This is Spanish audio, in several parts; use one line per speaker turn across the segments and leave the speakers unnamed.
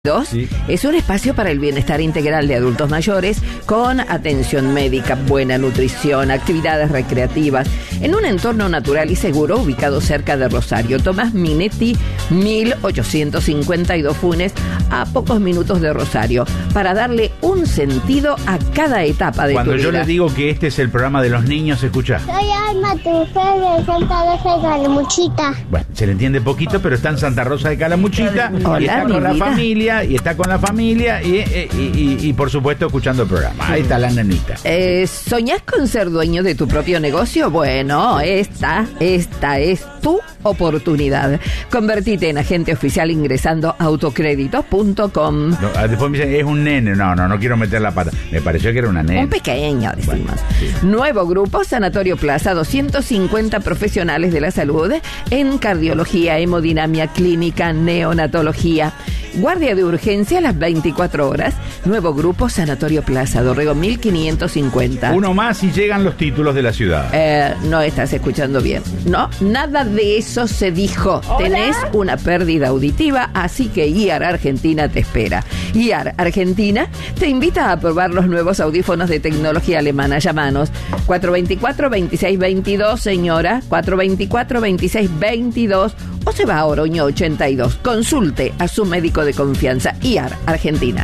Sí. Es un espacio para el bienestar integral de adultos mayores con atención médica, buena nutrición, actividades recreativas, en un entorno natural y seguro ubicado cerca de Rosario. Tomás Minetti, 1852 Funes, a pocos minutos de Rosario, para darle un sentido a cada etapa de tu vida.
Cuando yo les digo que este es el programa de los niños, escucha.
Soy Alma, tu mujer de Santa Rosa de Calamuchita.
Bueno, se le entiende poquito, pero está en Santa Rosa de Calamuchita.
Hola,
y está con la
vida.
familia. Y está con la familia y por supuesto escuchando el programa. Ahí está la nenita.
¿Soñás con ser dueño de tu propio negocio? Bueno, esta es tu oportunidad. Convertite en agente oficial ingresando a autocréditos.com.
No, después me dicen, es un nene. No quiero meter la pata. Me pareció que era una nena.
Un pequeño, decimos.
Bueno, sí.
Nuevo grupo, Sanatorio Plaza, 250 profesionales de la salud en cardiología, hemodinamia clínica, neonatología. Guardia de urgencia a las 24 horas. Nuevo grupo, Sanatorio Plaza, Dorrego 1550.
Uno más y llegan los títulos de la ciudad.
No estás escuchando bien. No, nada de eso se dijo.
Hola.
Tenés una pérdida auditiva, así que IAR Argentina te espera. IAR Argentina te invita a probar los nuevos audífonos de tecnología alemana. Llamanos 424-2622, señora, 424-2622, o se va a Oroño 82. Consulte a su médico de confianza. IAR Argentina.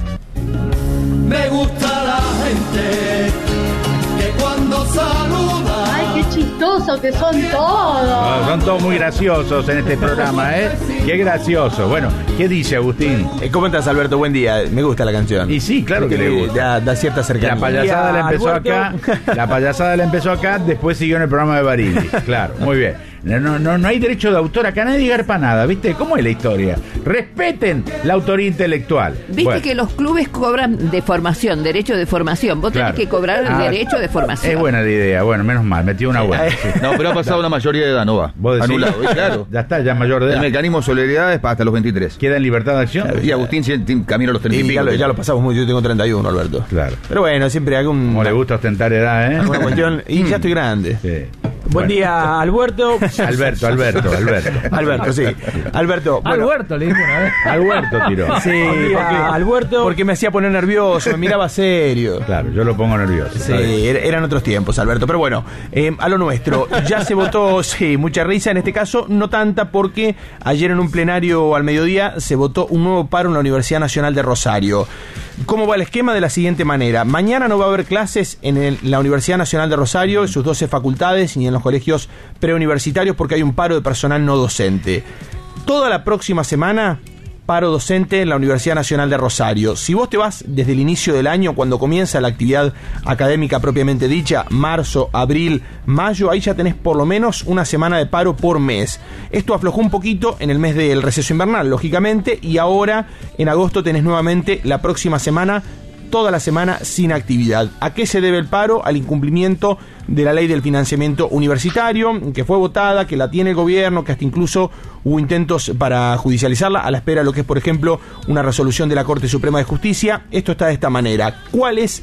Me gusta la gente que cuando saluda.
¡Ay, qué chistosos que son todos!
Son todos muy graciosos en este programa, ¿eh? Qué gracioso. Bueno, ¿qué dice Agustín?
¿Cómo estás, Alberto? Buen día. Me gusta la canción.
Y sí, claro que le gusta.
Da cierta cercanía.
La payasada la empezó
Alberto.
acá. La payasada la empezó acá, después siguió en el programa de Barili. Claro, muy bien. No hay derecho de autor acá, nadie garpa nada, ¿viste? ¿Cómo es la historia? Respeten la autoría intelectual.
Viste
Bueno.
que los clubes cobran de formación, derecho de formación. Vos
Claro.
tenés que cobrar el derecho de formación.
Es buena la idea. Bueno, menos mal, metió una buena. Sí.
No, pero ha pasado una mayoría de edad, no va.
¿Vos decís?
Anulado, claro.
Ya está, ya mayor de
El
edad.
mecanismo de solidaridad es para hasta los 23.
¿Queda en libertad de acción?
Y Agustín camino a los 30 y pico.
Ya lo pasamos muy. Yo tengo 31, Alberto.
Claro.
Pero bueno, siempre algún.
Como le gusta ostentar edad, ¿eh?
Alguna cuestión. Y ya estoy grande.
Sí.
Buen día, Alberto.
Alberto.
Alberto, sí. Alberto. Bueno,
Alberto, le dije una vez.
Alberto tiró.
Sí,
Buen día, Alberto.
porque me hacía poner nervioso, me miraba serio.
Claro, yo lo pongo nervioso.
Sí,
Está bien.
eran otros tiempos, Alberto. Pero bueno, a lo nuestro. Ya se votó, sí, mucha risa. En este caso, no tanta, porque ayer en un plenario al mediodía se votó un nuevo paro en la Universidad Nacional de Rosario. ¿Cómo va el esquema? De la siguiente manera. Mañana no va a haber clases en la Universidad Nacional de Rosario, en sus 12 facultades, ni en los colegios preuniversitarios, porque hay un paro de personal no docente. Toda la próxima semana, paro docente en la Universidad Nacional de Rosario. Si vos te vas desde el inicio del año, cuando comienza la actividad académica propiamente dicha, marzo, abril, mayo, ahí ya tenés por lo menos una semana de paro por mes. Esto aflojó un poquito en el mes del receso invernal, lógicamente, y ahora en agosto tenés nuevamente la próxima semana, toda la semana sin actividad. ¿A qué se debe el paro? Al incumplimiento de la ley del financiamiento universitario, que fue votada, que la tiene el gobierno, que hasta incluso hubo intentos para judicializarla, a la espera de lo que es, por ejemplo, una resolución de la Corte Suprema de Justicia. Esto está de esta manera. ¿Cuál es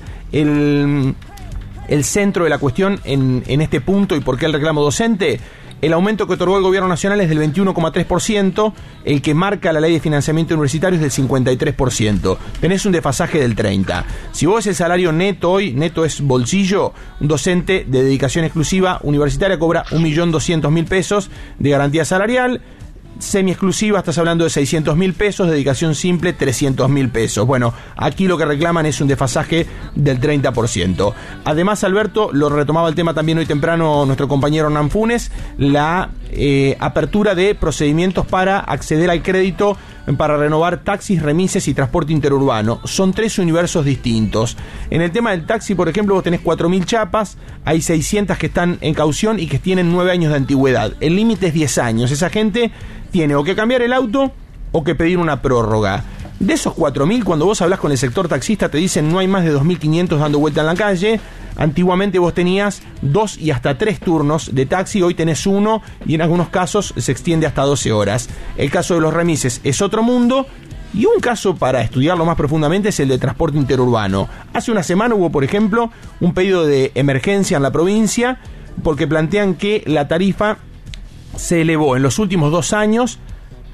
el centro de la cuestión en este punto y por qué el reclamo docente? El aumento que otorgó el gobierno nacional es del 21,3%, el que marca la ley de financiamiento universitario es del 53%. Tenés un desfasaje del 30%. Si vos ves el salario neto hoy, neto es bolsillo, un docente de dedicación exclusiva universitaria cobra 1.200.000 pesos de garantía salarial. Semi-exclusiva estás hablando de 600.000 pesos, dedicación simple 300.000 pesos. Bueno, aquí lo que reclaman es un desfasaje del 30%. Además, Alberto, lo retomaba el tema también hoy temprano nuestro compañero Hernán Funes, la apertura de procedimientos para acceder al crédito para renovar taxis, remises y transporte interurbano. Son 3 universos distintos. En el tema del taxi, por ejemplo, vos tenés 4.000 chapas, hay 600 que están en caución y que tienen 9 años de antigüedad. El límite es 10 años. Esa gente tiene o que cambiar el auto o que pedir una prórroga. De esos 4.000, cuando vos hablás con el sector taxista, te dicen no hay más de 2.500 dando vuelta en la calle. Antiguamente vos tenías 2 y hasta 3 turnos de taxi, hoy tenés 1 y en algunos casos se extiende hasta 12 horas. El caso de los remises es otro mundo. Y un caso para estudiarlo más profundamente es el de transporte interurbano. Hace una semana hubo, por ejemplo, un pedido de emergencia en la provincia porque plantean que la tarifa se elevó en los últimos 2 años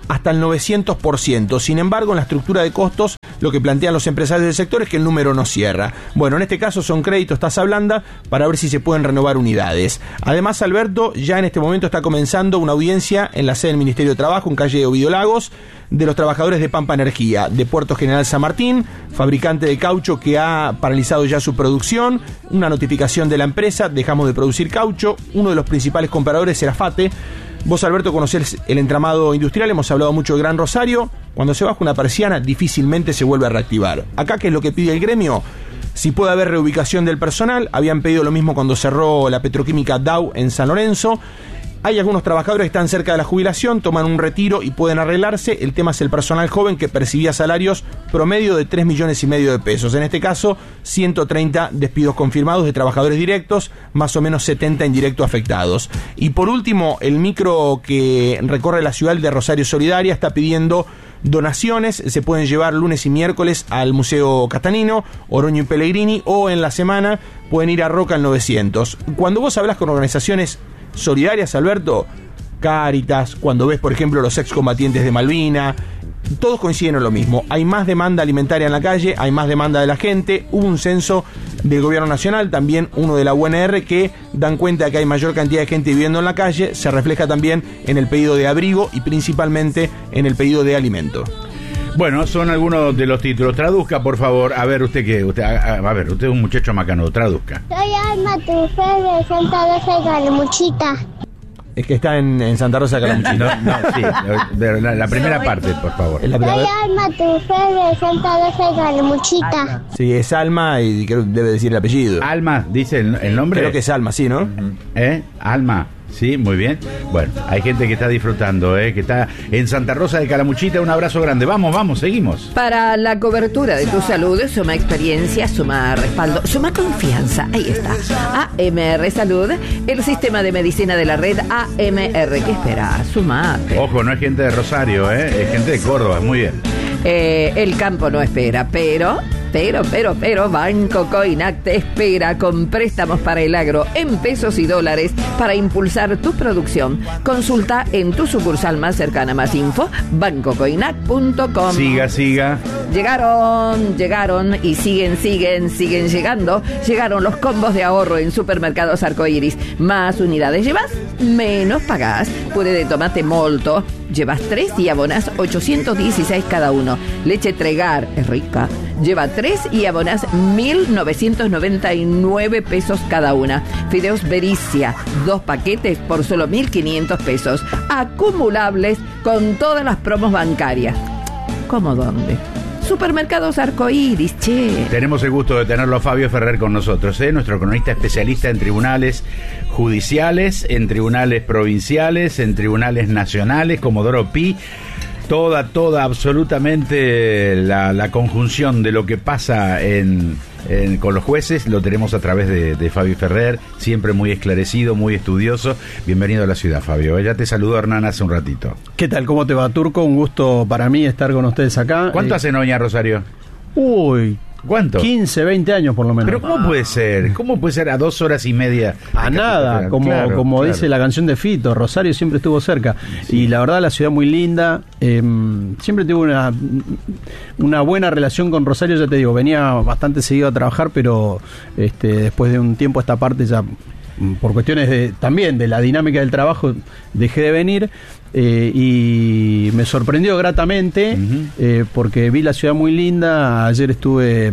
hasta el 900%. Sin embargo, en la estructura de costos, lo que plantean los empresarios del sector es que el número no cierra. Bueno, en este caso son créditos tasa blanda para ver si se pueden renovar unidades. Además, Alberto, ya en este momento está comenzando una audiencia en la sede del Ministerio de Trabajo, en calle Ovidio Lagos, de los trabajadores de Pampa Energía, de Puerto General San Martín, fabricante de caucho que ha paralizado ya su producción, una notificación de la empresa, dejamos de producir caucho, uno de los principales compradores era FATE. Vos, Alberto, conocés el entramado industrial, hemos hablado mucho del Gran Rosario, cuando se baja una persiana difícilmente se vuelve a reactivar. Acá, ¿qué es lo que pide el gremio? Si puede haber reubicación del personal, habían pedido lo mismo cuando cerró la petroquímica Dow en San Lorenzo. Hay algunos trabajadores que están cerca de la jubilación, toman un retiro y pueden arreglarse. El tema es el personal joven que percibía salarios promedio de 3,5 millones de pesos. En este caso, 130 despidos confirmados de trabajadores directos, más o menos 70 indirectos afectados. Y por último, el micro que recorre la ciudad de Rosario Solidaria está pidiendo donaciones. Se pueden llevar lunes y miércoles al Museo Castanino, Oroño y Pellegrini, o en la semana pueden ir a Roca al 900. Cuando vos hablas con organizaciones solidarias, Alberto, Cáritas, cuando ves, por ejemplo, los excombatientes de Malvina, todos coinciden en lo mismo. Hay más demanda alimentaria en la calle, hay más demanda de la gente. Hubo un censo del gobierno nacional, también uno de la UNR, que dan cuenta de que hay mayor cantidad de gente viviendo en la calle. Se refleja también en el pedido de abrigo y principalmente en el pedido de alimento.
Bueno, son algunos de los títulos. Traduzca, por favor. A ver, usted es un muchacho macano. Traduzca.
Soy Alma Trufel de Santa Rosa de Calamuchita.
Es que está en Santa Rosa de Calamuchita.
Sí. La primera parte, por favor.
Soy Alma Trufel de Santa Rosa de Calamuchita.
Sí, es Alma y creo que debe decir el apellido.
Alma, dice el nombre.
Creo que es Alma, sí, ¿no?
Alma. Sí, muy bien. Bueno, hay gente que está disfrutando, que está en Santa Rosa de Calamuchita. Un abrazo grande. Vamos, seguimos.
Para la cobertura de tu salud, suma experiencia, suma respaldo, suma confianza. Ahí está. AMR Salud, el sistema de medicina de la red AMR. ¿Qué espera? Sumate.
Ojo, no es gente de Rosario, es gente de Córdoba. Muy bien.
El campo no espera, pero Banco Coinac te espera con préstamos para el agro en pesos y dólares para impulsar tu producción. Consulta en tu sucursal más cercana. Más info, bancocoinac.com.
Siga.
Llegaron y siguen llegando. Llegaron los combos de ahorro en Supermercados Arcoiris. Más unidades llevas, menos pagás. Puré de tomate molto, llevas 3 y abonás 816 cada uno. Leche Tregar, es rica. Lleva 3 y abonás 1.999 pesos cada una. Fideos Bericia, 2 paquetes por solo 1.500 pesos. Acumulables con todas las promos bancarias. ¿Cómo dónde? Supermercados Arcoiris, che.
Tenemos el gusto de tenerlo a Fabio Ferrer con nosotros, nuestro cronista especialista en tribunales judiciales, en tribunales provinciales, en tribunales nacionales, Comodoro Pi. Toda, absolutamente la conjunción de lo que pasa con los jueces lo tenemos a través de Fabio Ferrer, siempre muy esclarecido, muy estudioso. Bienvenido a la ciudad, Fabio. Ya te saludó Hernán hace un ratito.
¿Qué tal? ¿Cómo te va, Turco? Un gusto para mí estar con ustedes acá.
¿Cuánto hace Noña, Rosario? ¿Cuánto?
15, 20 años por lo menos.
Pero ¿cómo puede ser? ¿Cómo puede ser a 2 horas y media?
A nada, como dice la canción de Fito, Rosario siempre estuvo cerca. Sí. Y la verdad, la ciudad muy linda. Siempre tuve una buena relación con Rosario, ya te digo, venía bastante seguido a trabajar, pero después de un tiempo a esta parte ya, por cuestiones también de la dinámica del trabajo, dejé de venir. Y me sorprendió gratamente, porque vi la ciudad muy linda. Ayer estuve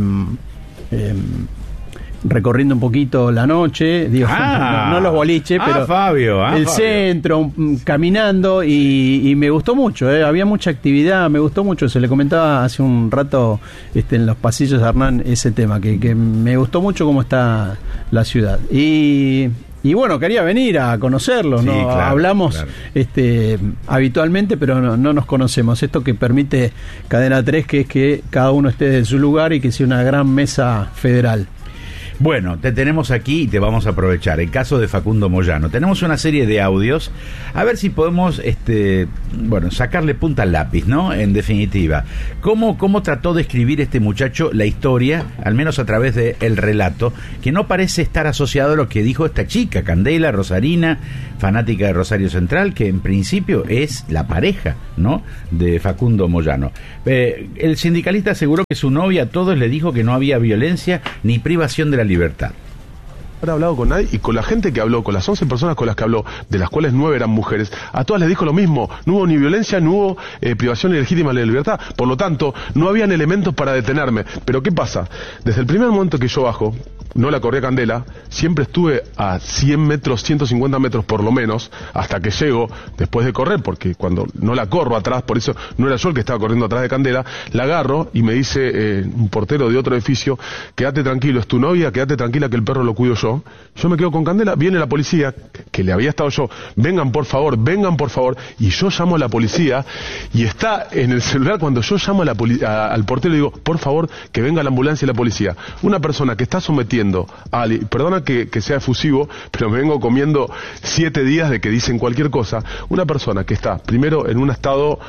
recorriendo un poquito la noche, no los boliches, pero
Fabio,
centro, caminando, y me gustó mucho, había mucha actividad, me gustó mucho. Se le comentaba hace un rato en los pasillos a Hernán ese tema, que me gustó mucho cómo está la ciudad. Y bueno, quería venir a conocerlo, ¿no? Sí, claro, hablamos habitualmente, pero no nos conocemos. Esto que permite Cadena 3, que es que cada uno esté en su lugar y que sea una gran mesa federal.
Bueno, te tenemos aquí y te vamos a aprovechar. El caso de Facundo Moyano. Tenemos una serie de audios. A ver si podemos, sacarle punta al lápiz, ¿no? En definitiva. ¿Cómo trató de escribir este muchacho la historia, al menos a través del relato, que no parece estar asociado a lo que dijo esta chica, Candela, rosarina, fanática de Rosario Central, que en principio es la pareja, ¿no?, de Facundo Moyano. El sindicalista aseguró que su novia a todos le dijo que no había violencia ni privación de la libertad.
Ahora he hablado con nadie y con la gente que habló, con las 11 personas con las que habló, de las cuales 9 eran mujeres, a todas les dijo lo mismo: no hubo ni violencia, no hubo privación ilegítima de la libertad, por lo tanto no habían elementos para detenerme. Pero ¿qué pasa? Desde el primer momento que yo bajo, no la corrí a Candela, siempre estuve a 100 metros, 150 metros por lo menos, hasta que llego, después de correr, porque cuando no la corro atrás, por eso no era yo el que estaba corriendo atrás de Candela, la agarro y me dice un portero de otro edificio: quédate tranquilo, es tu novia, quédate tranquila que el perro lo cuido yo. Yo me quedo con Candela, viene la policía, que le había estado yo: vengan por favor, y yo llamo a la policía, y está en el celular cuando yo llamo al portero y digo: por favor, que venga la ambulancia y la policía. Una persona que está sometiendo perdona que sea efusivo, pero me vengo comiendo 7 días de que dicen cualquier cosa. Una persona que está primero en un estado,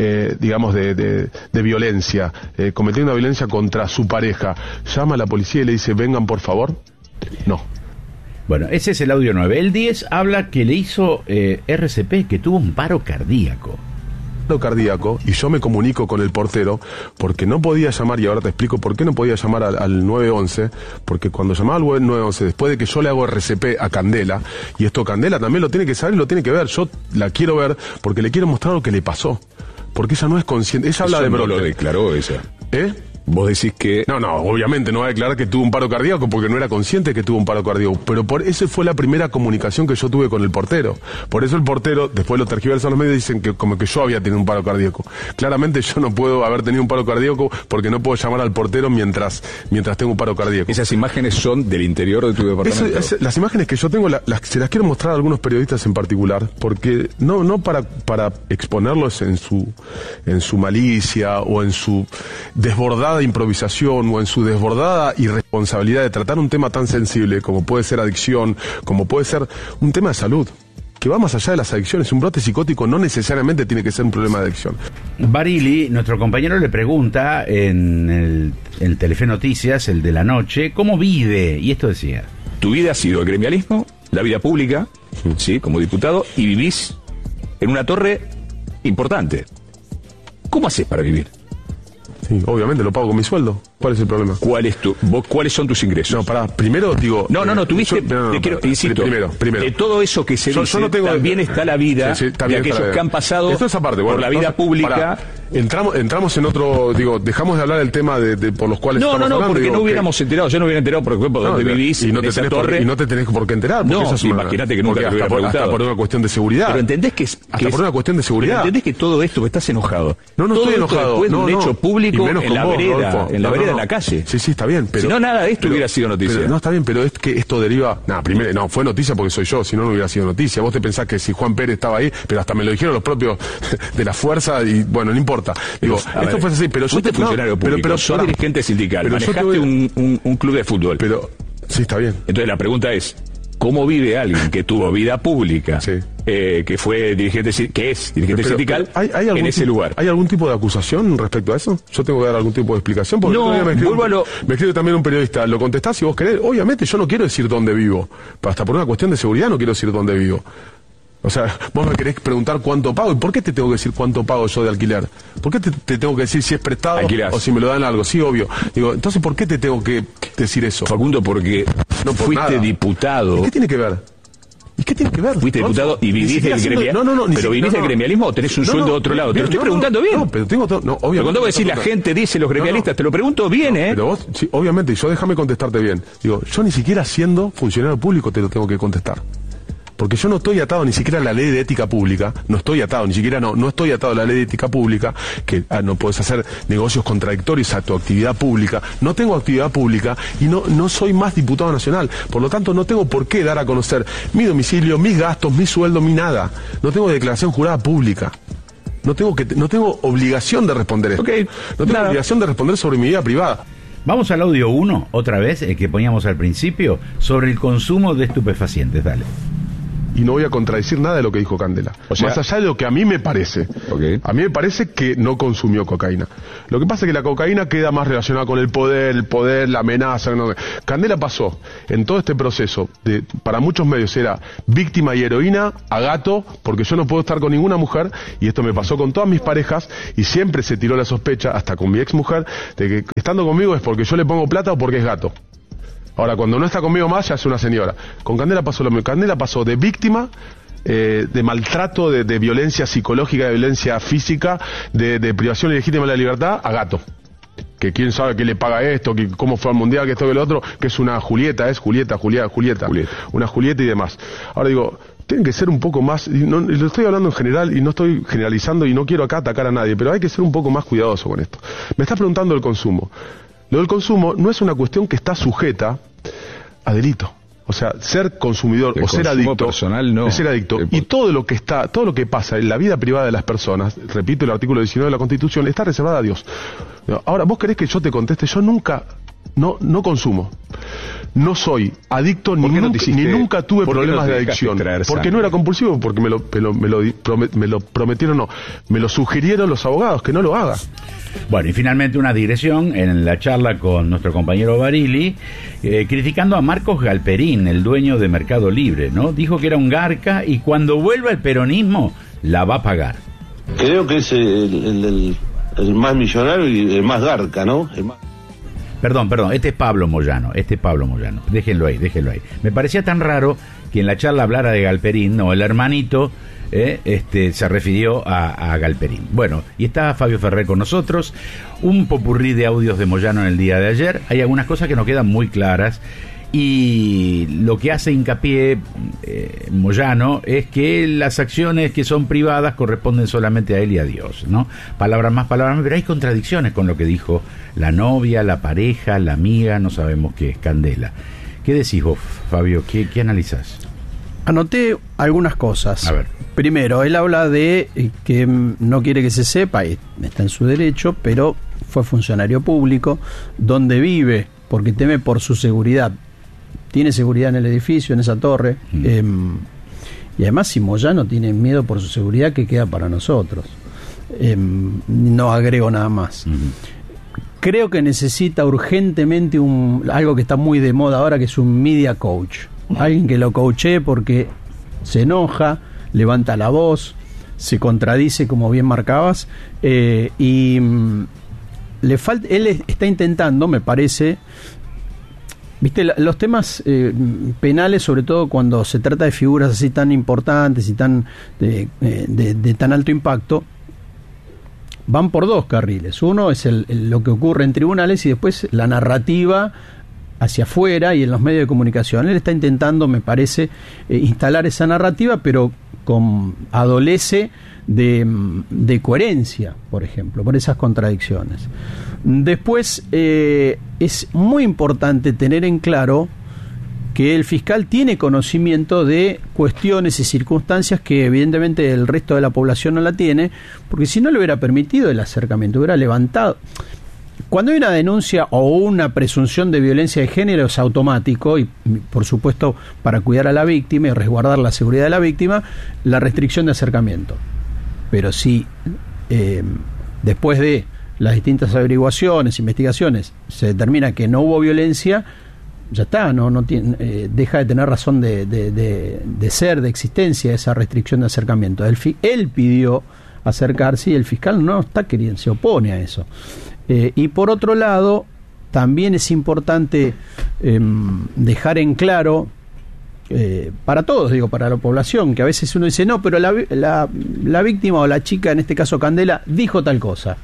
de violencia, cometiendo una violencia contra su pareja, llama a la policía y le dice: vengan por favor. No.
Bueno, ese es el audio 9. El 10 habla que le hizo RCP, que tuvo un paro cardíaco.
Y yo me comunico con el portero porque no podía llamar, y ahora te explico por qué no podía llamar al 911, porque cuando llamaba al 911, después de que yo le hago RCP a Candela, y esto Candela también lo tiene que saber y lo tiene que ver, yo la quiero ver porque le quiero mostrar lo que le pasó, porque ella no es consciente, ella habla de brote.
No lo declaró ella.
Vos decís que... No, obviamente no va a declarar que tuvo un paro cardíaco porque no era consciente que tuvo un paro cardíaco, pero esa fue la primera comunicación que yo tuve con el portero. Por eso el portero, después lo tergiversan los medios, dicen que como que yo había tenido un paro cardíaco. Claramente yo no puedo haber tenido un paro cardíaco porque no puedo llamar al portero mientras tengo un paro cardíaco.
¿Esas imágenes son del interior de tu departamento?
Las imágenes que yo tengo se las quiero mostrar a algunos periodistas en particular, porque no para exponerlos en su malicia o en su desbordada improvisación o en su desbordada irresponsabilidad de tratar un tema tan sensible como puede ser adicción, como puede ser un tema de salud, que va más allá de las adicciones. Un brote psicótico no necesariamente tiene que ser un problema de adicción.
Barili, nuestro compañero, le pregunta en el Telefe Noticias, el de la noche, ¿cómo vive? Y esto decía:
tu vida ha sido el gremialismo, la vida pública, sí, como diputado, y vivís en una torre importante. ¿Cómo haces para vivir?
Sí, obviamente lo pago con mi sueldo. ¿Cuál es el problema?
¿Cuáles son tus ingresos?
No, primero digo...
tuviste... insisto,
primero.
De todo eso que se dice, no tengo, también está la vida de aquellos que han pasado por la vida pública.
Entramos en otro... dejamos de hablar del tema de por los cuales estamos hablando.
Porque no hubiéramos enterado. Yo no hubiera enterado, por ejemplo, dónde vivís,
y no te tenés torre. Y no te tenés por qué enterar.
Imagínate que nunca te hubiera preguntado.
Hasta por una cuestión de seguridad.
Pero entendés que
por una cuestión de seguridad.
Entendés que todo esto, que estás enojado.
No estoy enojado.
Después de un hecho público en la vereda, de la calle.
Sí, está bien, pero...
Si no, nada de esto hubiera sido noticia.
No, está bien, pero es que esto deriva... Primero, fue noticia porque soy yo, si no hubiera sido noticia. Vos te pensás que si Juan Pérez estaba ahí, pero hasta me lo dijeron los propios de la fuerza y, bueno, no importa. Esto fue así, pero yo...
Fuiste funcionario público, sos dirigente sindical, manejaste un club de fútbol.
Pero, sí, está bien.
Entonces la pregunta es, ¿cómo vive alguien que tuvo vida pública, que fue dirigente, que es dirigente sindical, en ese lugar?
¿Hay algún tipo de acusación respecto a eso? ¿Yo tengo que dar algún tipo de explicación? Porque me escribe también un periodista, ¿lo contestás si vos querés? Obviamente yo no quiero decir dónde vivo, hasta por una cuestión de seguridad no quiero decir dónde vivo. O sea, vos me querés preguntar cuánto pago. ¿Y por qué te tengo que decir cuánto pago yo de alquiler? ¿Por qué te tengo que decir si es prestado o si me lo dan algo? Sí, obvio. Entonces, ¿por qué te tengo que decir eso?
Facundo, porque fuiste diputado.
¿Y qué tiene que ver? ¿Y qué tiene que ver?
Fuiste diputado y vivís del gremialismo. ¿Pero vivís del gremialismo o tenés un sueldo de otro lado? Te lo estoy preguntando bien.
No, pero tengo todo. Obviamente.
Pero cuando vos decís la gente dice los gremialistas, te lo pregunto bien,
Pero vos, sí, obviamente, yo déjame contestarte bien. Yo ni siquiera siendo funcionario público te lo tengo que contestar. Porque yo no estoy atado ni siquiera a la ley de ética pública, no estoy atado a la ley de ética pública, que no puedes hacer negocios contradictorios a tu actividad pública. No tengo actividad pública y no soy más diputado nacional. Por lo tanto, no tengo por qué dar a conocer mi domicilio, mis gastos, mi sueldo, mi nada. No tengo declaración jurada pública. No tengo obligación de responder esto. No tengo obligación de responder sobre mi vida privada.
Vamos al audio 1, otra vez, el que poníamos al principio, sobre el consumo de estupefacientes. Dale.
Y no voy a contradecir nada de lo que dijo Candela.
O sea,
más allá de lo que a mí me parece.
Okay.
A mí me parece que no consumió cocaína. Lo que pasa es que la cocaína queda más relacionada con el poder, la amenaza. No. Candela pasó en todo este proceso, para muchos medios era víctima y heroína a gato, porque yo no puedo estar con ninguna mujer, y esto me pasó con todas mis parejas, y siempre se tiró la sospecha, hasta con mi ex mujer, de que estando conmigo es porque yo le pongo plata o porque es gato. Ahora, cuando no está conmigo más, ya es una señora. Con Candela pasó lo mismo. Candela pasó de víctima, de maltrato, de violencia psicológica, de violencia física, de privación ilegítima de la libertad, a gato. Que quién sabe qué le paga esto, que cómo fue al mundial, que esto, que lo otro, que es una Julieta. Una Julieta y demás. Ahora digo, tienen que ser un poco más, y lo estoy hablando en general y no estoy generalizando y no quiero acá atacar a nadie, pero hay que ser un poco más cuidadoso con esto. Me estás preguntando del consumo. Lo del consumo no es una cuestión que está sujeta a delito. O sea, ser consumidor o ser adicto,
personal, no.
Es ser adicto. Y todo lo que pasa en la vida privada de las personas, repito el artículo 19 de la Constitución, está reservada a Dios. Ahora, ¿vos querés que yo te conteste? Yo nunca, no consumo. No soy adicto ni nunca tuve problemas de adicción. Porque no era compulsivo, porque me lo prometieron, no. Me lo sugirieron los abogados, que no lo haga.
Bueno, y finalmente una digresión en la charla con nuestro compañero Barili, criticando a Marcos Galperín, el dueño de Mercado Libre, ¿no? Dijo que era un garca y cuando vuelva el peronismo la va a pagar.
Creo que es el más millonario y el más garca, ¿no?
Perdón, este es Pablo Moyano, déjenlo ahí. Me parecía tan raro que en la charla hablara de Galperín, no, el hermanito se refirió a Galperín. Bueno, y está Fabio Ferrer con nosotros, un popurrí de audios de Moyano en el día de ayer. Hay algunas cosas que no quedan muy claras y lo que hace hincapié Moyano es que las acciones que son privadas corresponden solamente a él y a Dios, ¿no? Palabras más, pero hay contradicciones con lo que dijo la novia, la pareja, la amiga, no sabemos qué es, Candela. ¿Qué decís vos, Fabio? ¿Qué analizás?
Anoté algunas cosas.
A ver.
Primero, él habla de que no quiere que se sepa, y está en su derecho, pero fue funcionario público, donde vive, porque teme por su seguridad. Tiene seguridad en el edificio, en esa torre. Y además, si Moyano tiene miedo por su seguridad, ¿qué queda para nosotros? No agrego nada más. Creo que necesita urgentemente algo que está muy de moda ahora, que es un media coach. Alguien que lo coachee porque se enoja, levanta la voz, se contradice, como bien marcabas, y le falta. Él está intentando, me parece. Viste, los temas penales, sobre todo cuando se trata de figuras así tan importantes y tan de tan alto impacto, van por dos carriles. Uno es lo que ocurre en tribunales y después la narrativa hacia afuera y en los medios de comunicación. Él está intentando, me parece, instalar esa narrativa, pero adolece de coherencia, por ejemplo, por esas contradicciones. Después, es muy importante tener en claro que el fiscal tiene conocimiento de cuestiones y circunstancias que evidentemente el resto de la población no la tiene, porque si no le hubiera permitido el acercamiento, hubiera levantado. Cuando hay una denuncia o una presunción de violencia de género es automático, y por supuesto para cuidar a la víctima y resguardar la seguridad de la víctima, la restricción de acercamiento. Pero si después de las distintas averiguaciones, investigaciones, se determina que no hubo violencia, ya está, no tiene, deja de tener razón de ser, de existencia esa restricción de acercamiento. Él pidió acercarse y el fiscal no está queriendo, se opone a eso. Y por otro lado, también es importante dejar en claro, para todos, digo, para la población, que a veces uno dice, no, pero la víctima o la chica, en este caso Candela, dijo tal cosa.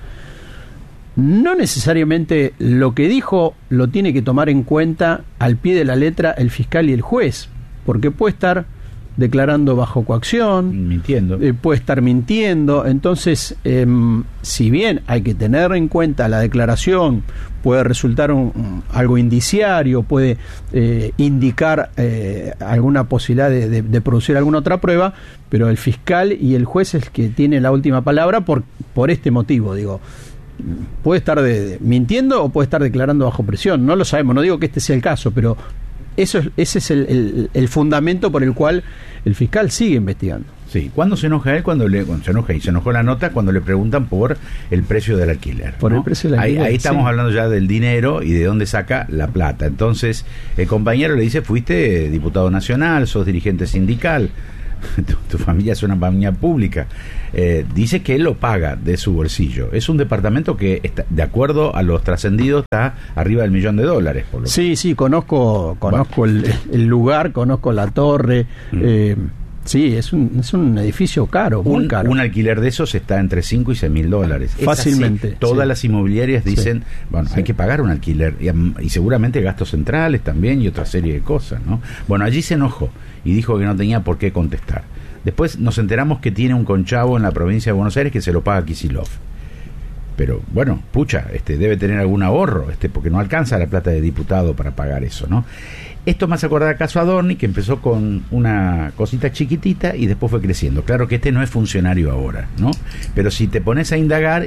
No necesariamente lo que dijo lo tiene que tomar en cuenta al pie de la letra el fiscal y el juez, porque puede estar declarando bajo coacción,
mintiendo,
puede estar mintiendo. Entonces, si bien hay que tener en cuenta la declaración, puede resultar algo indiciario, puede indicar alguna posibilidad de producir alguna otra prueba, pero el fiscal y el juez es el que tiene la última palabra por este motivo, digo. puede estar mintiendo o puede estar declarando bajo presión. No lo sabemos, no digo que este sea el caso, pero ese es el fundamento por el cual el fiscal sigue investigando.
Sí, ¿cuándo se enoja él? Cuando se enoja, y se enojó la nota cuando le preguntan por el precio del alquiler.
Por, ¿no?, el precio del alquiler.
Ahí estamos hablando ya del dinero y de dónde saca la plata. Entonces, el compañero le dice, fuiste diputado nacional, sos dirigente sindical, tu familia es una familia pública. Dice que él lo paga de su bolsillo. Es un departamento que, está, de acuerdo a los trascendidos, está arriba del $1.000.000. Por lo
sí, conozco el lugar, conozco la torre. Sí, es un edificio caro, muy caro.
Un alquiler de esos está entre $5 y $6.000.
Fácilmente.
Así, todas las inmobiliarias dicen, hay que pagar un alquiler. Y seguramente gastos centrales también y otra serie de cosas, ¿no? Bueno, allí se enojó y dijo que no tenía por qué contestar. Después nos enteramos que tiene un conchavo en la provincia de Buenos Aires que se lo paga Kicillof. Pero bueno, debe tener algún ahorro, porque no alcanza la plata de diputado para pagar eso, ¿no? Esto me hace acordar al caso Adorni, que empezó con una cosita chiquitita y después fue creciendo. Claro que no es funcionario ahora, ¿no? Pero si te pones a indagar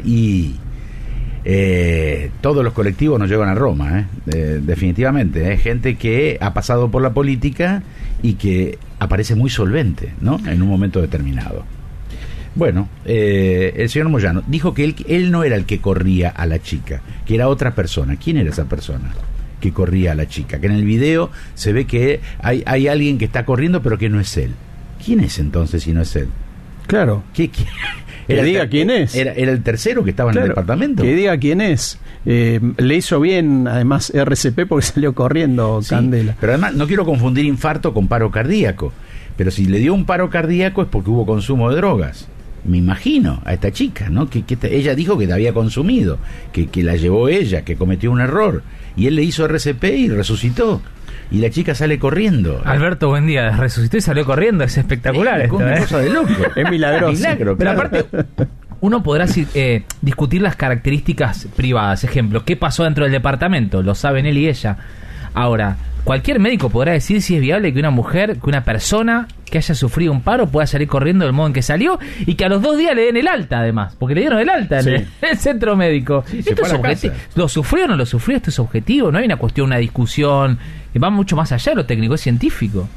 todos los colectivos nos llevan a Roma, definitivamente. Gente que ha pasado por la política y que aparece muy solvente, ¿no?, en un momento determinado. Bueno, el señor Moyano dijo que él no era el que corría a la chica, que era otra persona. ¿Quién era esa persona que corría a la chica? Que en el video se ve que hay alguien que está corriendo, pero que no es él. ¿Quién es entonces si no es él?
Claro.
Que
diga quién es.
Era el tercero que estaba en el departamento.
Que diga quién es. Le hizo bien, además, RCP porque salió corriendo, sí, Candela.
Pero además, no quiero confundir infarto con paro cardíaco. Pero si le dio un paro cardíaco es porque hubo consumo de drogas. Me imagino a esta chica, ¿no? Que ella dijo que la había consumido, que la llevó ella, que cometió un error. Y él le hizo RCP y resucitó. Y la chica sale corriendo.
Alberto, buen día. Resucitó y salió corriendo. Es espectacular esto,
una cosa de loco.
Es milagroso.
Milagro,
pero
claro.
aparte, uno podrá discutir las características privadas. Ejemplo, ¿qué pasó dentro del departamento? Lo saben él y ella. Ahora, cualquier médico podrá decir si es viable que una persona que haya sufrido un paro pueda salir corriendo del modo en que salió y que a los 2 días le den el alta, además, porque le dieron el alta en el centro médico.
Sí,
esto es objetivo. ¿Lo sufrió o no lo sufrió? Esto es objetivo, no hay una cuestión, una discusión, va mucho más allá de lo técnico, es científico.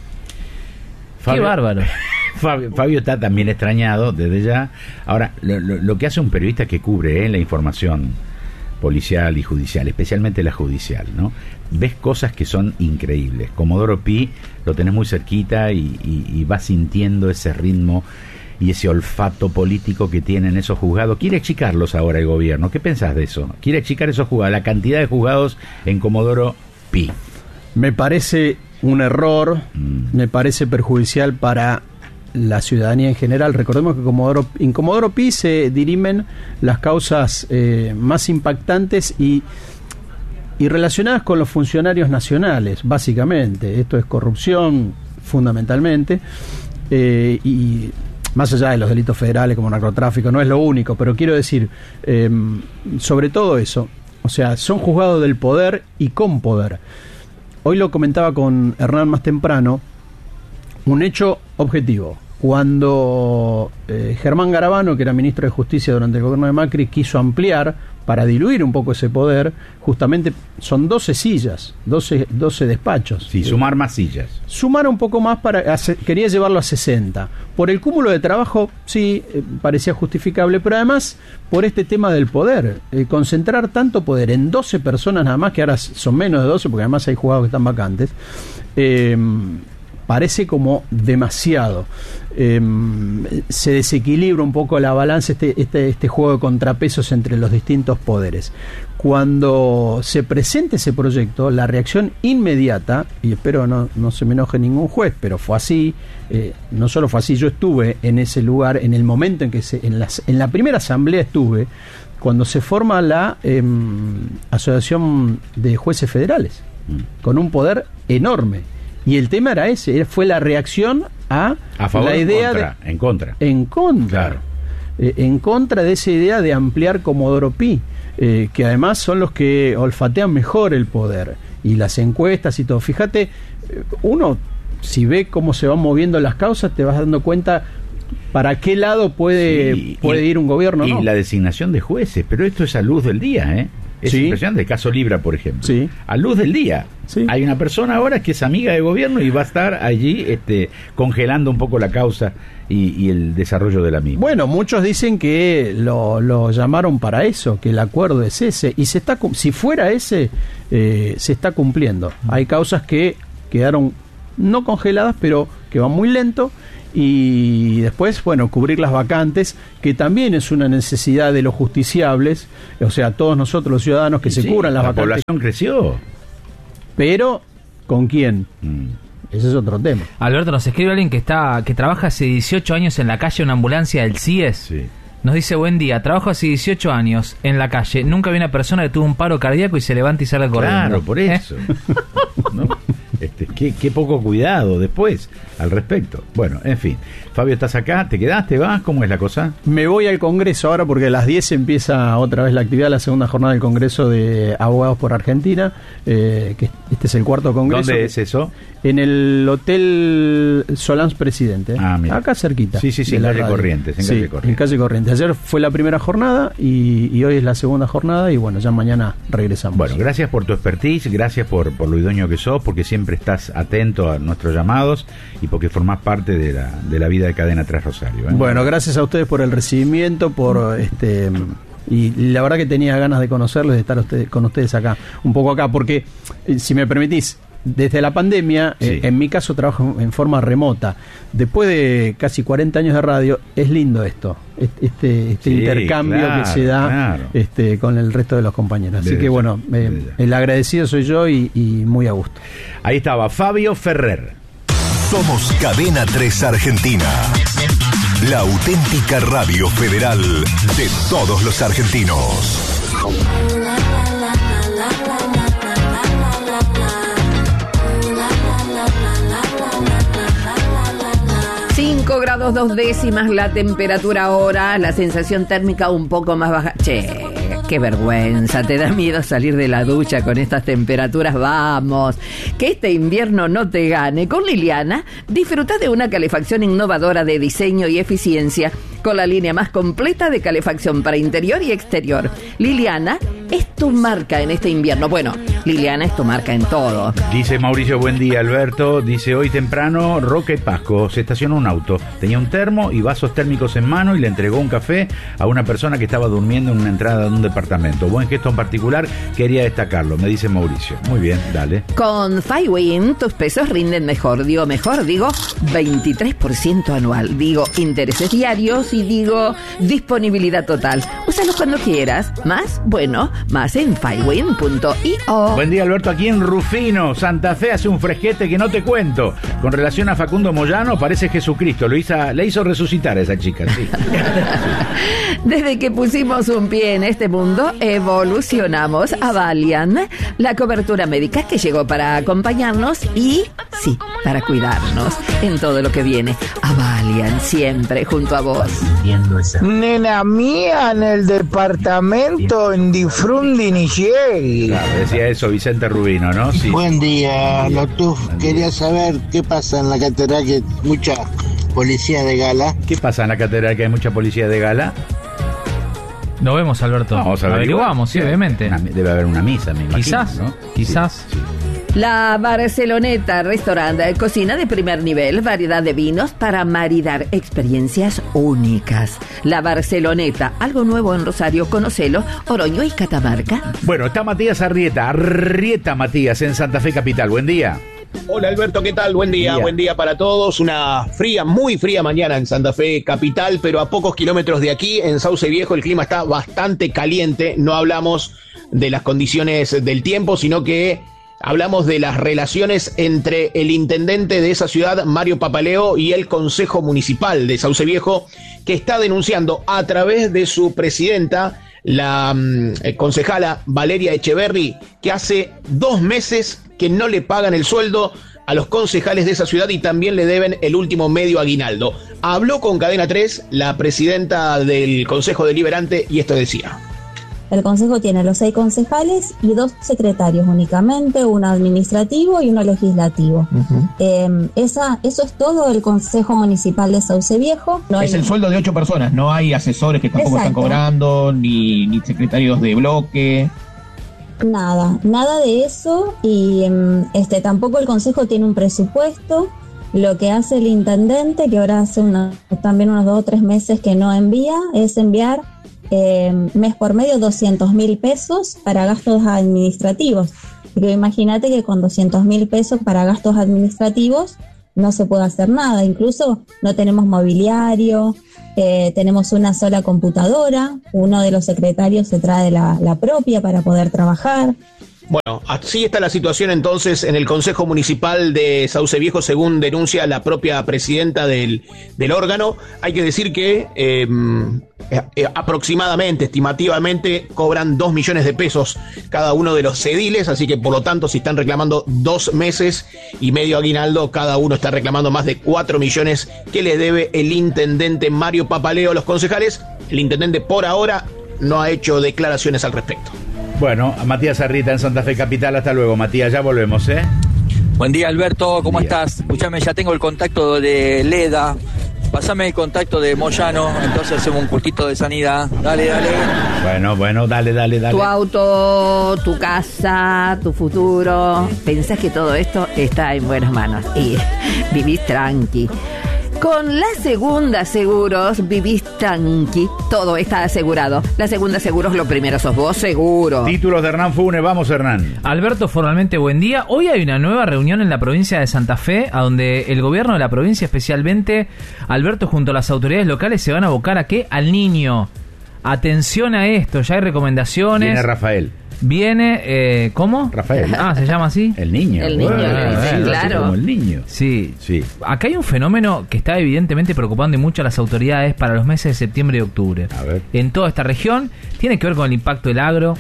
Fabio,
qué bárbaro.
Fabio está también extrañado desde ya. Ahora, lo que hace un periodista que cubre la información policial y judicial, especialmente la judicial, ¿no? Ves cosas que son increíbles. Comodoro Pi lo tenés muy cerquita y vas sintiendo ese ritmo y ese olfato político que tienen esos juzgados. Quiere achicarlos ahora el gobierno. ¿Qué pensás de eso? Quiere achicar esos juzgados, la cantidad de juzgados en Comodoro Pi.
Me parece un error, me parece perjudicial para la ciudadanía en general. Recordemos que en Comodoro Pi se dirimen las causas más impactantes y relacionadas con los funcionarios nacionales, básicamente. Esto es corrupción, fundamentalmente, y más allá de los delitos federales como narcotráfico, no es lo único, pero quiero decir, sobre todo eso, o sea, son juzgados del poder y con poder. Hoy lo comentaba con Hernán más temprano, un hecho objetivo. Cuando Germán Garabano, que era ministro de Justicia durante el gobierno de Macri, quiso ampliar para diluir un poco ese poder, justamente son 12 sillas, 12 despachos.
Sí, sumar más sillas.
Sumar un poco más, quería llevarlo a 60. Por el cúmulo de trabajo, sí, parecía justificable, pero además por este tema del poder. Concentrar tanto poder en 12 personas nada más, que ahora son menos de 12, porque además hay juzgados que están vacantes, parece como demasiado. Se desequilibra un poco la balanza, este juego de contrapesos entre los distintos poderes. Cuando se presente ese proyecto, la reacción inmediata, y espero no se me enoje ningún juez, pero fue así, no solo fue así, yo estuve en ese lugar, en el momento en que en la primera asamblea estuve, cuando se forma la Asociación de Jueces Federales, con un poder enorme. Y el tema era ese, fue la reacción a
favor,
la idea
en contra.
Claro. En contra de esa idea de ampliar Comodoro Pi, que además son los que olfatean mejor el poder y las encuestas y todo. Fíjate, uno si ve cómo se van moviendo las causas, te vas dando cuenta para qué lado puede ir un gobierno.
Y
¿no?
la designación de jueces, pero esto es a luz del día, ¿eh? Es impresionante, el caso Libra, por ejemplo.
Sí.
A luz del día.
Sí.
Hay una persona ahora que es amiga de gobierno y va a estar allí congelando un poco la causa y el desarrollo de la misma.
Bueno, muchos dicen que lo llamaron para eso, que el acuerdo es ese, y si fuera ese, se está cumpliendo. Hay causas que quedaron no congeladas, pero que van muy lento, y después, bueno, cubrir las vacantes, que también es una necesidad de los justiciables, o sea, todos nosotros los ciudadanos que se cubran las vacantes.
La población creció.
Pero, ¿con quién? Ese es otro tema.
Alberto, nos escribe alguien que trabaja hace 18 años en la calle, una ambulancia del CIES.
Sí.
Nos dice, buen día, trabajo hace 18 años en la calle, nunca vi una persona que tuvo un paro cardíaco y se levanta y sale corriendo.
Claro, por eso. ¿No? Qué poco cuidado después al respecto. Bueno, en fin. Fabio, ¿estás acá? ¿Te quedaste? ¿Vas? ¿Cómo es la cosa?
Me voy al Congreso ahora porque a las 10 empieza otra vez la actividad, la segunda jornada del Congreso de Abogados por Argentina, que este es el cuarto Congreso.
¿Dónde es eso?
En el Hotel Solans Presidente.
Mira.
Acá cerquita.
Sí, en calle Corrientes.
En calle Corrientes. Ayer fue la primera jornada y hoy es la segunda jornada y bueno, ya mañana regresamos.
Bueno, gracias por tu expertise, gracias por lo idóneo que sos, porque siempre estás atento a nuestros llamados y porque formás parte de la vida de Cadena 3 Rosario.
Bueno, gracias a ustedes por el recibimiento, y la verdad que tenía ganas de conocerlos, de estar con ustedes acá, un poco acá, porque si me permitís, desde la pandemia, en mi caso trabajo en forma remota. Después de casi 40 años de radio, es lindo esto, este intercambio que se da con el resto de los compañeros. Así que bueno, el agradecido soy yo y muy a gusto.
Ahí estaba Fabio Ferrer.
Somos Cadena 3 Argentina, la auténtica radio federal de todos los argentinos.
5 grados 2 décimas la temperatura ahora, la sensación térmica un poco más baja. Che, qué vergüenza, te da miedo salir de la ducha con estas temperaturas. Vamos, que este invierno no te gane. Con Liliana, disfruta de una calefacción innovadora de diseño y eficiencia, con la línea más completa de calefacción para interior y exterior. Liliana es tu marca en este invierno. Bueno, Liliana es tu marca en todo.
Dice Mauricio, buen día, Alberto. Dice, hoy temprano, Roca y Pasco, se estacionó un auto. Tenía un termo y vasos térmicos en mano y le entregó un café a una persona que estaba durmiendo en una entrada de un departamento. Buen gesto en particular, quería destacarlo, me dice Mauricio. Muy bien, dale.
Con FiWin, tus pesos rinden mejor. Digo 23% anual. Digo intereses diarios y digo disponibilidad total. Úsalos cuando quieras. Más, bueno, más en FiWin.io.
Buen día, Alberto. Aquí en Rufino, Santa Fe, hace un fresquete que no te cuento. Con relación a Facundo Moyano, parece Jesucristo. Le hizo resucitar a esa chica, sí.
Desde que pusimos un pie en este mundo, evolucionamos a Valiant, la cobertura médica que llegó para acompañarnos y, sí, para cuidarnos en todo lo que viene. A Valiant, siempre junto a vos.
Nena mía, en el departamento, en Difrundi ni llegue.
Claro, decía eso Vicente Rubino, ¿no? Sí.
Buen día, Lotuf. Quería saber qué pasa en la catedral, que mucha policía de gala.
¿Qué pasa en la catedral, que hay mucha policía de gala?
Nos vemos, Alberto.
Vamos a
averiguamos, sí, obviamente.
Debe haber una misa, me imagino,
quizás,
¿no?
Quizás.
Sí.
La Barceloneta, restaurante, cocina de primer nivel, variedad de vinos para maridar experiencias únicas. La Barceloneta, algo nuevo en Rosario, conocelo, Oroño y Catamarca.
Bueno, está Matías Arrieta Matías, en Santa Fe Capital. Buen día.
Hola Alberto, ¿qué tal? Buen día para todos. Una fría, muy fría mañana en Santa Fe Capital, pero a pocos kilómetros de aquí, en Sauce Viejo, el clima está bastante caliente. No hablamos de las condiciones del tiempo, sino que hablamos de las relaciones entre el intendente de esa ciudad, Mario Papaleo, y el Consejo Municipal de Sauce Viejo, que está denunciando a través de su presidenta, la concejala Valeria Echeverri, que hace 2 meses que no le pagan el sueldo a los concejales de esa ciudad y también le deben el último medio aguinaldo. Habló con Cadena 3 la presidenta del Consejo Deliberante y esto decía.
El Consejo tiene los 6 concejales y 2 secretarios únicamente, uno administrativo y uno legislativo. Eso es todo el Consejo Municipal de Sauce Viejo. No
es
hay...
el sueldo de 8 personas, no hay asesores que tampoco
Exacto.
están cobrando, ni secretarios de bloque.
Nada de eso, y tampoco el Consejo tiene un presupuesto. Lo que hace el intendente, que ahora hace también unos 2 o 3 meses que no envía, es enviar mes por medio 200.000 pesos para gastos administrativos. Pero imagínate que con 200.000 pesos para gastos administrativos no se puede hacer nada. Incluso no tenemos mobiliario, tenemos una sola computadora, uno de los secretarios se trae la propia para poder trabajar.
Bueno, así está la situación entonces en el Consejo Municipal de Sauce Viejo, según denuncia la propia presidenta del órgano. Hay que decir que aproximadamente, estimativamente, cobran 2 millones de pesos cada uno de los ediles, así que por lo tanto, si están reclamando 2 meses y medio aguinaldo, cada uno está reclamando más de 4 millones que le debe el intendente Mario Papaleo a los concejales. El intendente por ahora no ha hecho declaraciones al respecto.
Bueno, a Matías Arrieta en Santa Fe Capital. Hasta luego, Matías, ya volvemos, ¿eh?
Buen día, Alberto, ¿cómo estás? Escúchame, ya tengo el contacto de Leda. Pásame el contacto de Moyano, entonces hacemos un cultito de sanidad. Dale.
Bueno, dale.
Tu auto, tu casa, tu futuro. Pensás que todo esto está en buenas manos y vivís tranqui. Con la Segunda Seguros vivís tranqui, todo está asegurado. La Segunda Seguros, lo primero sos vos, seguro.
Títulos de Hernán Fune, vamos Hernán.
Alberto, formalmente buen día. Hoy hay una nueva reunión en la provincia de Santa Fe, a donde el gobierno de la provincia, especialmente Alberto, junto a las autoridades locales, se van a abocar a ¿qué? Al niño. Atención a esto, ya hay recomendaciones.
Viene Rafael.
Viene, ¿cómo?
Rafael.
¿se llama así?
El niño.
El niño, claro.
Como el niño.
Sí. Acá hay un fenómeno que está evidentemente preocupando mucho a las autoridades para los meses de septiembre y octubre.
A ver.
En toda esta región, tiene que ver con el impacto del agro,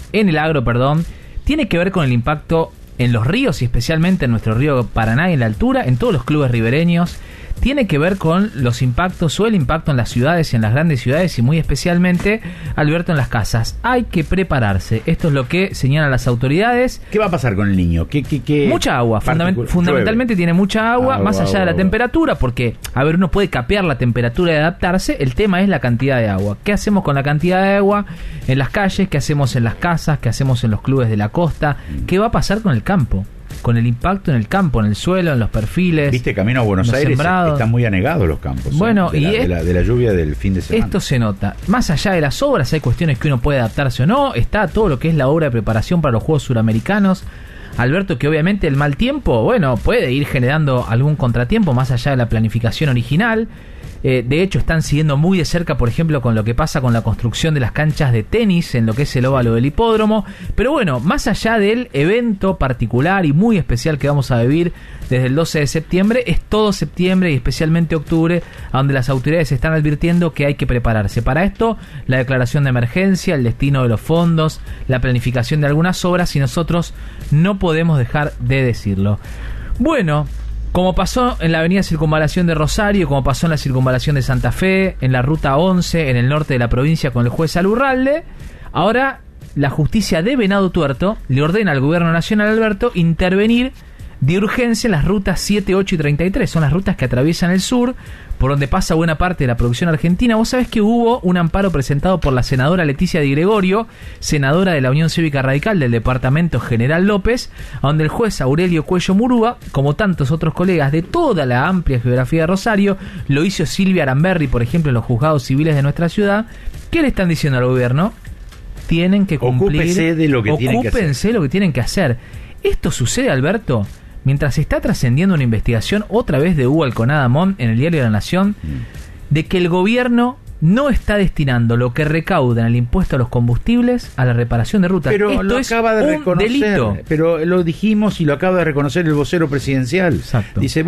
tiene que ver con el impacto en los ríos y especialmente en nuestro río Paraná y en la altura, en todos los clubes ribereños. Tiene que ver con los impactos o el impacto en las ciudades y en las grandes ciudades y muy especialmente, Alberto, en las casas. Hay que prepararse. Esto es lo que señalan las autoridades.
¿Qué va a pasar con el niño?
Mucha agua. Fundamentalmente tiene mucha agua, más allá de la temperatura, porque, uno puede capear la temperatura y adaptarse. El tema es la cantidad de agua. ¿Qué hacemos con la cantidad de agua en las calles? ¿Qué hacemos en las casas? ¿Qué hacemos en los clubes de la costa? ¿Qué va a pasar con el campo? Con el impacto en el campo, en el suelo, en los perfiles.
Viste, camino a Buenos Aires
sembrados.
Están muy anegados los campos.
Bueno,
de la lluvia del fin de semana.
Esto se nota. Más allá de las obras, hay cuestiones que uno puede adaptarse o no. Está todo lo que es la obra de preparación para los Juegos Suramericanos. Alberto, que obviamente el mal tiempo, puede ir generando algún contratiempo más allá de la planificación original. De hecho, están siguiendo muy de cerca, por ejemplo, con lo que pasa con la construcción de las canchas de tenis en lo que es el óvalo del hipódromo. Pero más allá del evento particular y muy especial que vamos a vivir desde el 12 de septiembre, es todo septiembre y especialmente octubre, a donde las autoridades están advirtiendo que hay que prepararse. Para esto, la declaración de emergencia, el destino de los fondos, la planificación de algunas obras, y nosotros no podemos dejar de decirlo. Bueno, como pasó en la avenida Circunvalación de Rosario, como pasó en la Circunvalación de Santa Fe, en la Ruta 11, en el norte de la provincia con el juez Alurralde, ahora la justicia de Venado Tuerto le ordena al gobierno nacional, Alberto, intervenir de urgencia en las rutas 7, 8 y 33. Son las rutas que atraviesan el sur, por donde pasa buena parte de la producción argentina. Vos sabés que hubo un amparo presentado por la senadora Leticia Di Gregorio, senadora de la Unión Cívica Radical del departamento General López, donde el juez Aurelio Cuello Murúa, como tantos otros colegas de toda la amplia geografía de Rosario, lo hizo Silvia Aramberri, por ejemplo, en los juzgados civiles de nuestra ciudad. ¿Qué le están diciendo al gobierno? Tienen que cumplir.
Ocúpense de lo que
tienen que hacer. Esto sucede, Alberto, mientras está trascendiendo una investigación otra vez de Hugo Alconada Mon en el diario La Nación, de que el gobierno no está destinando lo que recauda en el impuesto a los combustibles a la reparación de rutas.
Pero
esto
lo acaba de reconocer.
Delito.
Pero lo dijimos y lo acaba de reconocer el vocero presidencial.
Exacto.
Dice,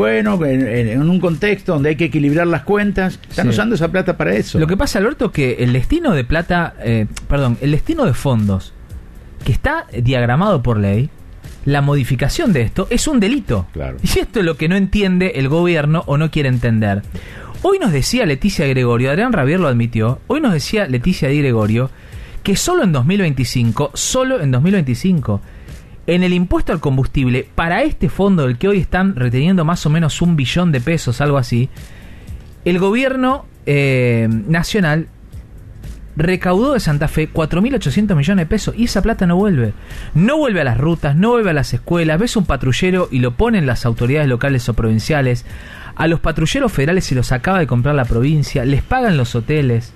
en un contexto donde hay que equilibrar las cuentas, están usando esa plata para eso.
Lo que pasa, Alberto, que el destino de el destino de fondos que está diagramado por ley, la modificación de esto es un delito.
Claro.
Y esto es lo que no entiende el gobierno o no quiere entender. Hoy nos decía Leticia Di Gregorio, Adrián Rabier lo admitió, hoy nos decía Leticia Di Gregorio que solo en 2025, en el impuesto al combustible, para este fondo del que hoy están reteniendo más o menos $1 billón, algo así, el gobierno nacional recaudó de Santa Fe 4.800 millones de pesos y esa plata no vuelve. No vuelve a las rutas, no vuelve a las escuelas. Ves un patrullero y lo ponen las autoridades locales o provinciales. A los patrulleros federales se los acaba de comprar la provincia, les pagan los hoteles.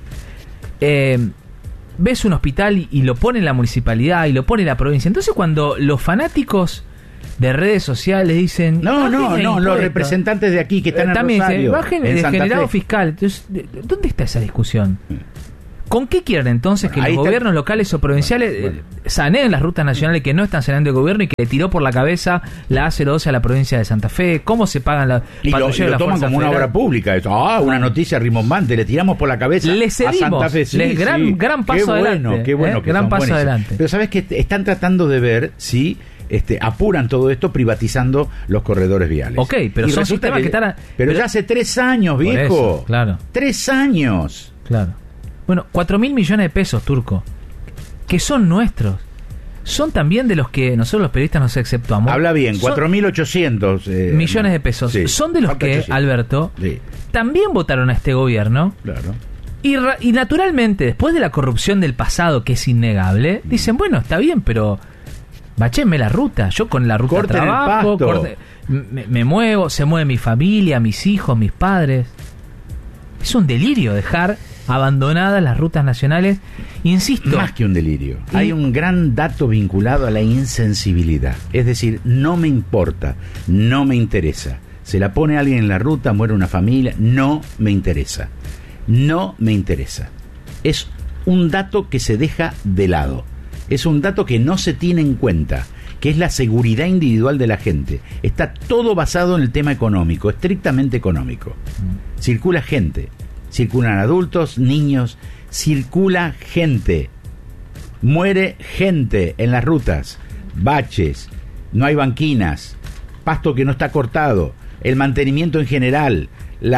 Ves un hospital y lo pone la municipalidad y lo pone la provincia. Entonces cuando los fanáticos de redes sociales dicen
no, los representantes de aquí que están
también
en Rosario,
bajen el degenerado fiscal. Entonces, ¿dónde está esa discusión? ¿Con qué quieren entonces que los gobiernos locales o provinciales saneen las rutas nacionales que no están saneando el gobierno y que le tiró por la cabeza la A012 a la provincia de Santa Fe? ¿Cómo se pagan las patrulleros de la
toman
Fuerza
como
Federal?
una obra pública. Una noticia rimbombante, le tiramos por la cabeza
le cedimos,
a Santa Fe. Sí,
gran paso adelante.
Qué bueno que
gran
son
paso
buenísimos.
adelante.
Pero sabes que están tratando de ver si apuran todo esto privatizando los corredores viales.
Ok, pero son sistemas que están...
Pero ya hace 3 años, viejo.
Eso, claro.
3 años.
Claro. Bueno, 4.000 millones de pesos, Turco, que son nuestros. Son también de los que nosotros los periodistas nos exceptuamos.
Habla bien, 4.800
millones de pesos. Sí, son de los que, 800. Alberto, también votaron a este gobierno.
Claro.
Y naturalmente, después de la corrupción del pasado, que es innegable, dicen, bueno, está bien, pero bachenme la ruta. Yo con la ruta
Corten
trabajo, me muevo, se mueve mi familia, mis hijos, mis padres. Es un delirio dejar abandonadas las rutas nacionales, insisto.
Más que un delirio. Hay un gran dato vinculado a la insensibilidad. Es decir, no me importa, no me interesa. Se la pone alguien en la ruta, muere una familia, no me interesa. No me interesa. Es un dato que se deja de lado. Es un dato que no se tiene en cuenta, que es la seguridad individual de la gente. Está todo basado en el tema económico, estrictamente económico. Circula gente. Circulan adultos, niños, circula gente, muere gente en las rutas, baches, no hay banquinas, pasto que no está cortado, el mantenimiento en general,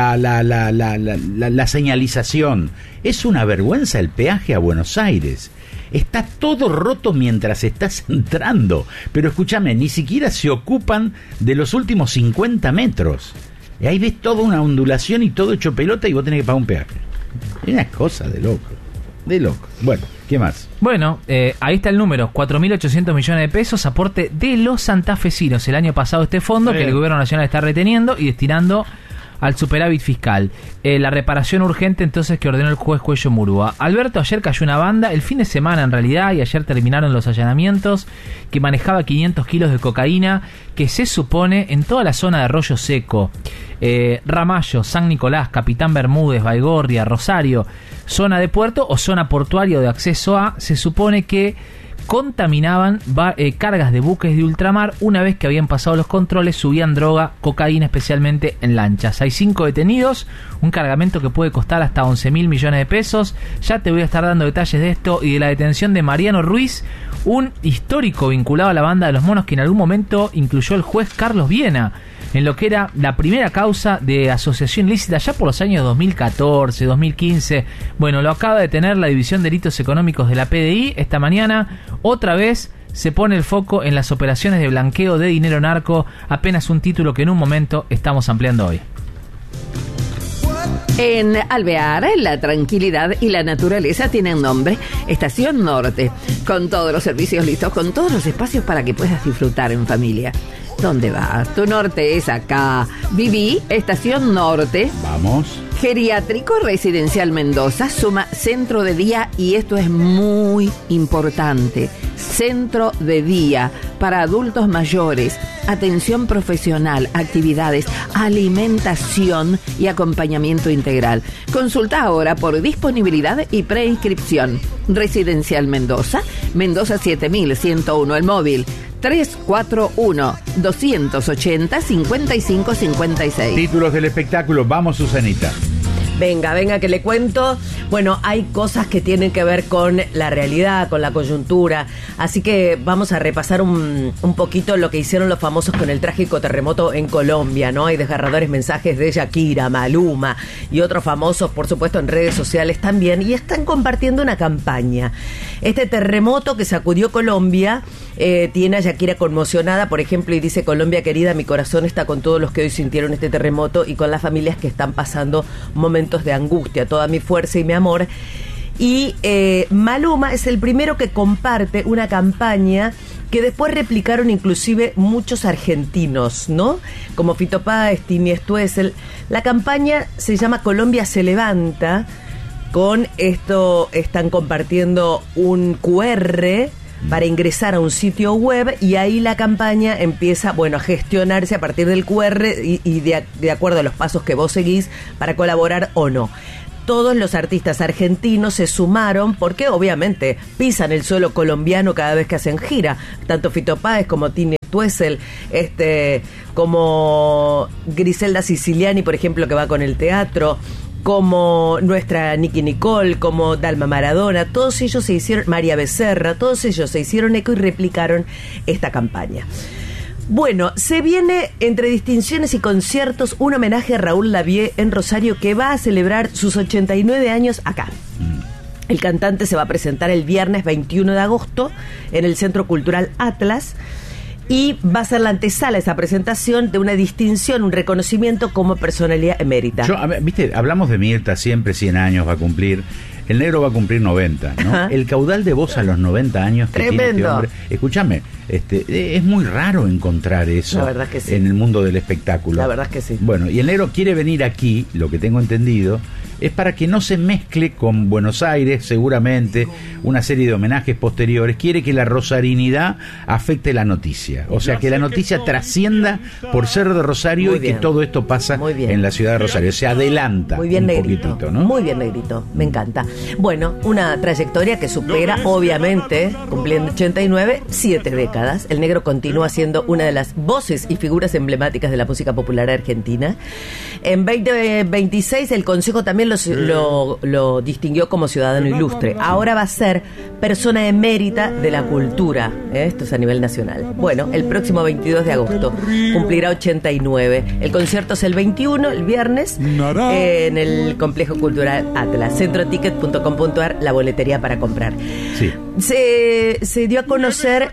la señalización. Es una vergüenza el peaje a Buenos Aires. Está todo roto mientras estás entrando, pero escúchame, ni siquiera se ocupan de los últimos 50 metros. Y ahí ves toda una ondulación y todo hecho pelota y vos tenés que pagar un peaje. Es una cosa de loco. De loco. Bueno, ¿qué más?
Bueno, ahí está el número, 4.800 millones de pesos, aporte de los santafesinos el año pasado este fondo que el gobierno nacional está reteniendo y destinando al superávit fiscal. La reparación urgente entonces que ordenó el juez Cuello Murúa. Alberto, ayer cayó una banda, el fin de semana en realidad, y ayer terminaron los allanamientos, que manejaba 500 kilos de cocaína, que se supone en toda la zona de Arroyo Seco, Ramallo, San Nicolás, Capitán Bermúdez, Baigorria, Rosario, zona de puerto o zona portuaria de acceso a, se supone que contaminaban cargas de buques de ultramar. Una vez que habían pasado los controles, subían droga, cocaína, especialmente en lanchas. Hay 5 detenidos, un cargamento que puede costar hasta 11.000 millones de pesos. Ya te voy a estar dando detalles de esto y de la detención de Mariano Ruiz, un histórico vinculado a la banda de los monos que en algún momento incluyó el juez Carlos Viena en lo que era la primera causa de asociación ilícita ya por los años 2014, 2015. Bueno, lo acaba de tener la División de Delitos Económicos de la PDI. Esta mañana otra vez se pone el foco en las operaciones de blanqueo de dinero narco, apenas un título que en un momento estamos ampliando hoy.
En Alvear, la tranquilidad y la naturaleza tienen nombre. Estación Norte, con todos los servicios listos, con todos los espacios para que puedas disfrutar en familia. ¿Dónde vas? Tu norte es acá. Viví, Estación Norte.
Vamos.
Geriátrico Residencial Mendoza suma centro de día y esto es muy importante. Centro de día para adultos mayores, atención profesional, actividades, alimentación y acompañamiento integral. Consulta ahora por disponibilidad y preinscripción. Residencial Mendoza, Mendoza 7101, el móvil 341-280-5556.
Títulos del espectáculo, vamos Susanita.
Venga, que le cuento. Bueno, hay cosas que tienen que ver con la realidad, con la coyuntura. Así que vamos a repasar un poquito lo que hicieron los famosos con el trágico terremoto en Colombia, ¿no? Hay desgarradores mensajes de Shakira, Maluma y otros famosos, por supuesto, en redes sociales también. Y están compartiendo una campaña. Este terremoto que sacudió Colombia tiene a Shakira conmocionada, por ejemplo, y dice: Colombia querida, mi corazón está con todos los que hoy sintieron este terremoto y con las familias que están pasando momentos de angustia, toda mi fuerza y mi amor. Y Maluma es el primero que comparte una campaña que después replicaron inclusive muchos argentinos, ¿no? Como Fito Páez, Tini Stoessel. La campaña se llama Colombia se levanta. Con esto están compartiendo un QR para ingresar a un sitio web, y ahí la campaña empieza, a gestionarse a partir del QR y de acuerdo a los pasos que vos seguís para colaborar o no. Todos los artistas argentinos se sumaron porque obviamente pisan el suelo colombiano cada vez que hacen gira. Tanto Fito Páez como Tini Stoessel, como Griselda Siciliani, por ejemplo, que va con el teatro, como nuestra Nicki Nicole, como Dalma Maradona, todos ellos se hicieron, María Becerra, todos ellos se hicieron eco y replicaron esta campaña. Bueno, se viene entre distinciones y conciertos un homenaje a Raúl Lavie en Rosario, que va a celebrar sus 89 años acá. El cantante se va a presentar el viernes 21 de agosto en el Centro Cultural Atlas. Y va a ser la antesala esa presentación de una distinción, un reconocimiento como personalidad emérita.
Viste, hablamos de Mirta, siempre 100 años va a cumplir. El negro va a cumplir 90, ¿no? Ajá. El caudal de voz a los 90 años que
tremendo.
Tiene este hombre. Escúchame, es muy raro encontrar eso,
la verdad que sí,
en el mundo del espectáculo.
La verdad es que sí.
Bueno, y el negro quiere venir aquí, lo que tengo entendido, es para que no se mezcle con Buenos Aires, seguramente, una serie de homenajes posteriores. Quiere que la rosarinidad afecte la noticia. O sea, que la noticia trascienda por ser de Rosario y que todo esto pasa en la ciudad de Rosario. Se adelanta
muy bien,
un
negrito,
poquitito, ¿no?
Muy bien, negrito. Me encanta. Bueno, una trayectoria que supera, obviamente, cumpliendo 89, 7 décadas. El negro continúa siendo una de las voces y figuras emblemáticas de la música popular argentina. En 2026 el Consejo también lo distinguió como ciudadano ilustre. Ahora va a ser persona emérita de la cultura. Esto es a nivel nacional. Bueno, el próximo 22 de agosto cumplirá 89. El concierto es el 21, el viernes, en el Complejo Cultural Atlas. Centroticket.com.ar, la boletería para comprar.
Sí.
Se dio a conocer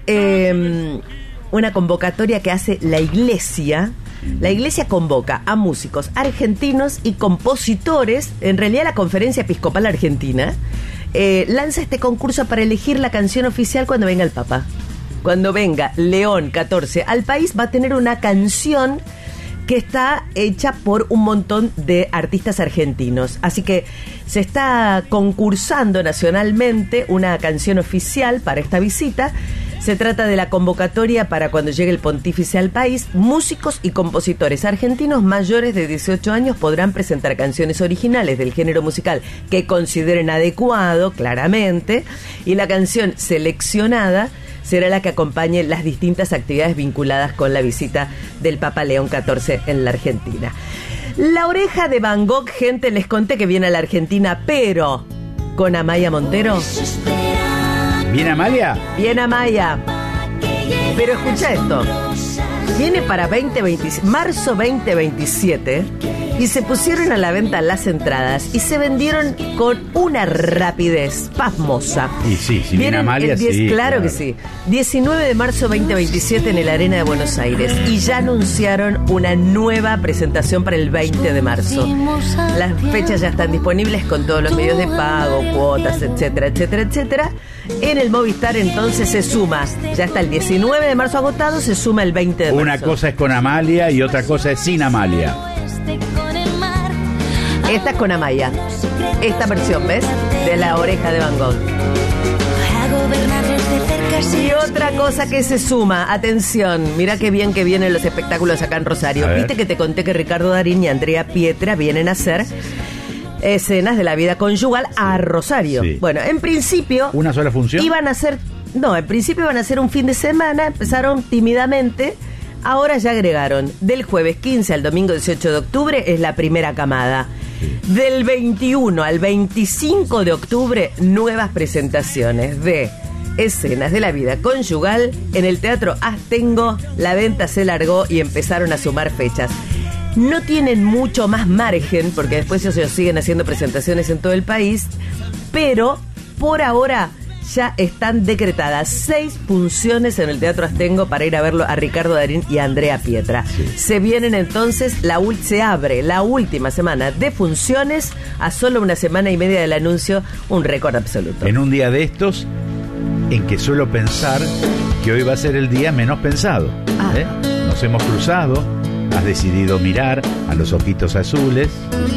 una convocatoria que hace la Iglesia. La Iglesia convoca a músicos argentinos y compositores. En realidad, la Conferencia Episcopal Argentina lanza este concurso para elegir la canción oficial cuando venga el Papa. Cuando venga León XIV al país, va a tener una canción que está hecha por un montón de artistas argentinos. Así que se está concursando nacionalmente una canción oficial para esta visita. Se trata de la convocatoria para cuando llegue el pontífice al país. Músicos y compositores argentinos mayores de 18 años podrán presentar canciones originales del género musical que consideren adecuado, claramente, y la canción seleccionada será la que acompañe las distintas actividades vinculadas con la visita del Papa León XIV en la Argentina. La Oreja de Van Gogh, gente, les conté que viene a la Argentina, pero con Amaya Montero.
¿Viene Amalia?
Viene Amaya. Pero escucha esto. Viene para marzo 2027 y se pusieron a la venta las entradas y se vendieron con una rapidez pasmosa.
Y sí, si viene Amalia, sí.
Claro que sí. 19 de marzo 2027 en el Arena de Buenos Aires, y ya anunciaron una nueva presentación para el 20 de marzo. Las fechas ya están disponibles con todos los medios de pago, cuotas, etcétera, etcétera, etcétera. En el Movistar entonces se suma, ya está el 19 de marzo agotado, se suma el 20 de marzo.
Una cosa es con Amalia y otra cosa es sin Amalia.
Esta es con Amaya. Esta versión, ¿ves? De La Oreja de Van Gogh. Y otra cosa que se suma, atención, mira qué bien que vienen los espectáculos acá en Rosario. Viste que te conté que Ricardo Darín y Andrea Pietra vienen a hacer escenas de la vida conyugal a Rosario.
Sí.
Bueno, en principio...
¿Una sola función?
Iban a hacer... No, en principio iban a hacer un fin de semana, empezaron tímidamente, ahora ya agregaron. Del jueves 15 al domingo 18 de octubre es la primera camada. Del 21 al 25 de octubre, nuevas presentaciones de Escenas de la vida conyugal en el Teatro Astengo. La venta se largó y empezaron a sumar fechas. No tienen mucho más margen, porque después ellos siguen haciendo presentaciones en todo el país, pero por ahora ya están decretadas 6 funciones en el Teatro Astengo para ir a verlo a Ricardo Darín y a Andrea Pietra. Se vienen entonces, se abre la última semana de funciones a solo una semana y media del anuncio, un récord absoluto.
En un día de estos, en que suelo pensar que hoy va a ser el día menos pensado. Nos hemos cruzado, has decidido mirar a los ojitos azules.